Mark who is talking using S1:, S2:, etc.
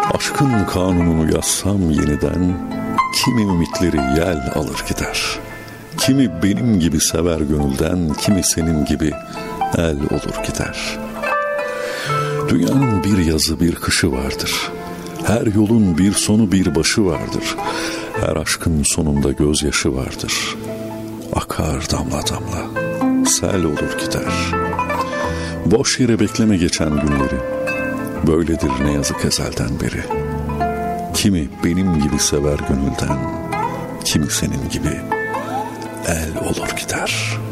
S1: Aşkın kanununu yazsam yeniden, kimi ümitleri yel alır gider. Kimi benim gibi sever gönülden, kimi senin gibi el olur gider. Dünyanın bir yazı bir kışı vardır. Her yolun bir sonu bir başı vardır. Her aşkın sonunda gözyaşı vardır. Akar damla damla, sel olur gider. Boş yere bekleme geçen günleri. Böyledir ne yazık ezelden beri. Kimi benim gibi sever gönülden, kimi senin gibi el olur gider.